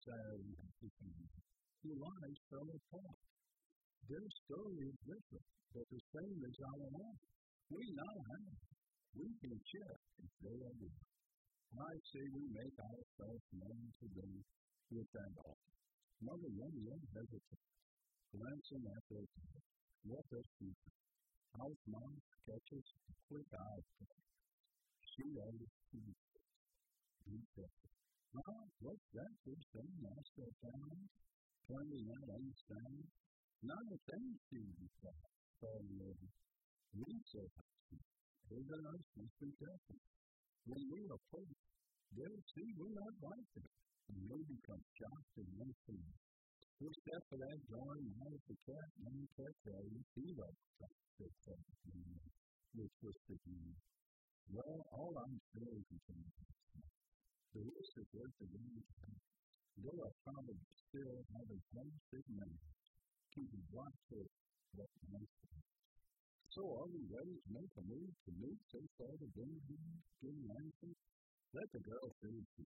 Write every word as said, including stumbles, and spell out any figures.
sad and happy family whose lives fell apart. Their story is different, but the same as our own. We know how. We can check if they are good. I say we make ourselves known to them with that offer. Mother Young hesitates, glancing at their tail. What does she do? House mom catches a quick eye of her. She oversees it. He says, "Mom, what's that you're saying, Master Family?" Plainly not understanding. Not a thing, she replied, calling over. We said, over us, must be careful. When we approach, they'll see we're not like them, and they become shocked and unfamiliar. We step for that door and out of the cat, and the cat value, he loves that said with twisted meaning. Well, all I'm saying is the risk of what the game they are probably still having homesick memories, keeping watchful of what might be. So are we ready to make a move to meet so far the dinner getting answers? Let the girl finish the